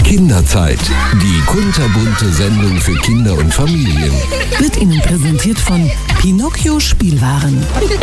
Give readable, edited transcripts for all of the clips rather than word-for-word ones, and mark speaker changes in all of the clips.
Speaker 1: Kinderzeit, die kunterbunte Sendung für Kinder und Familien.
Speaker 2: Wird Ihnen präsentiert von Pinocchio Spielwaren.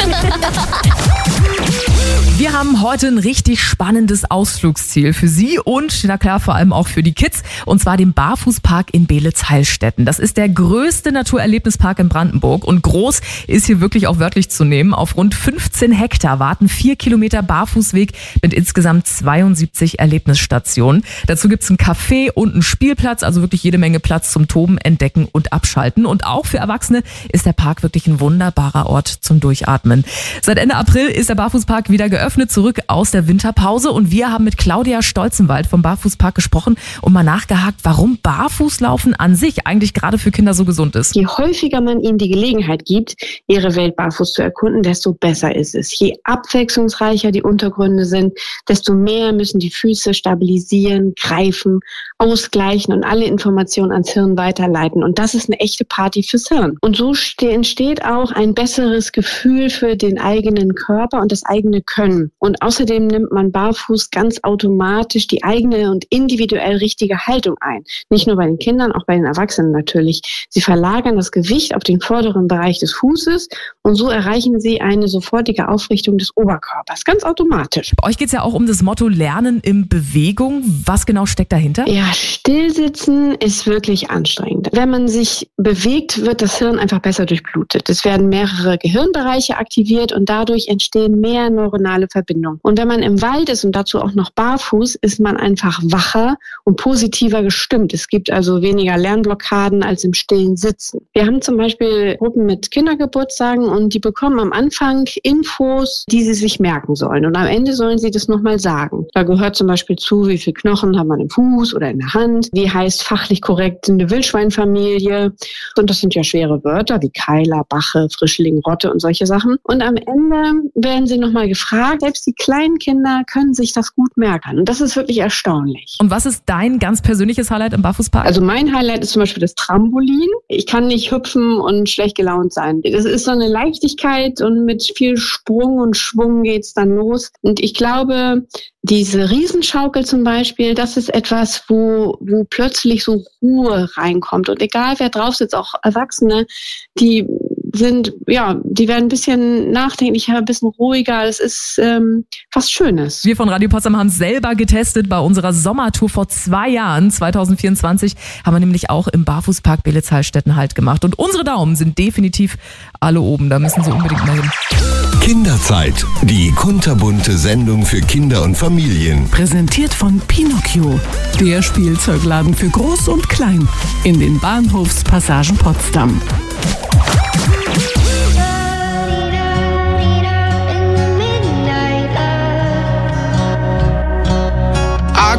Speaker 3: Wir haben heute ein richtig spannendes Ausflugsziel für Sie und, na klar, vor allem auch für die Kids. Und zwar den Barfußpark in Beelitz-Heilstätten. Das ist der größte Naturerlebnispark in Brandenburg. Und groß ist hier wirklich auch wörtlich zu nehmen. Auf rund 15 Hektar warten 4 Kilometer Barfußweg mit insgesamt 72 Erlebnisstationen. Dazu gibt's ein Café und einen Spielplatz, also wirklich jede Menge Platz zum Toben, Entdecken und Abschalten. Und auch für Erwachsene ist der Park wirklich ein wunderbarer Ort zum Durchatmen. Seit Ende April ist der Barfußpark wieder geöffnet, zurück aus der Winterpause. Und wir haben mit Claudia Stolzenwald vom Barfußpark gesprochen und mal nachgehakt, warum Barfußlaufen an sich eigentlich gerade für Kinder so gesund ist.
Speaker 4: Je häufiger man ihnen die Gelegenheit gibt, ihre Welt barfuß zu erkunden, desto besser ist es. Je abwechslungsreicher die Untergründe sind, desto mehr müssen die Füße stabilisieren, greifen, ausgleichen und alle Informationen ans Hirn weiterleiten. Und das ist eine echte Party fürs Hirn. Und so entsteht auch ein besseres Gefühl für den eigenen Körper und das eigene Können. Und außerdem nimmt man barfuß ganz automatisch die eigene und individuell richtige Haltung ein. Nicht nur bei den Kindern, auch bei den Erwachsenen natürlich. Sie verlagern das Gewicht auf den vorderen Bereich des Fußes und so erreichen sie eine sofortige Aufrichtung des Oberkörpers. Ganz automatisch.
Speaker 3: Bei euch geht es ja auch um das Motto Lernen in Bewegung. Was genau steckt dahinter?
Speaker 4: Ja, Stillsitzen ist wirklich anstrengend. Wenn man sich bewegt, wird das Hirn einfach besser durchblutet. Es werden mehrere Gehirnbereiche aktiviert und dadurch entstehen mehr neuronale Verbindungen. Und wenn man im Wald ist und dazu auch noch barfuß, ist man einfach wacher und positiver gestimmt. Es gibt also weniger Lernblockaden als im stillen Sitzen. Wir haben zum Beispiel Gruppen mit Kindergeburtstagen und die bekommen am Anfang Infos, die sie sich merken sollen. Und am Ende sollen sie das nochmal sagen. Da gehört zum Beispiel zu, wie viele Knochen hat man im Fuß oder in der Hand, wie heißt fachlich korrekt eine Wildschweinfamilie. Und das sind ja schwere Wörter wie Keiler, Bache, Frischling, Rotte und solche Sachen. Und am Ende werden sie nochmal gefragt. Selbst die kleinen Kinder können sich das gut merken. Und das ist wirklich erstaunlich.
Speaker 3: Und was ist dein ganz persönliches Highlight im Barfußpark?
Speaker 4: Also mein Highlight ist zum Beispiel das Trampolin. Ich kann nicht hüpfen und schlecht gelaunt sein. Das ist so eine Leichtigkeit und mit viel Sprung und Schwung geht's dann los. Und ich glaube, diese Riesenschaukel zum Beispiel, das ist etwas, wo plötzlich so Ruhe reinkommt. Und egal wer drauf sitzt, auch Erwachsene, die werden ein bisschen nachdenklicher, ein bisschen ruhiger. Es ist was Schönes.
Speaker 3: Wir von Radio Potsdam haben es selber getestet bei unserer Sommertour vor 2 Jahren. 2024 haben wir nämlich auch im Barfußpark Beelitz-Heilstätten Halt gemacht. Und unsere Daumen sind definitiv alle oben. Da müssen Sie unbedingt mal hin.
Speaker 1: Kinderzeit, die kunterbunte Sendung für Kinder und Familien.
Speaker 2: Präsentiert von Pinocchio, der Spielzeugladen für Groß und Klein in den Bahnhofspassagen Potsdam.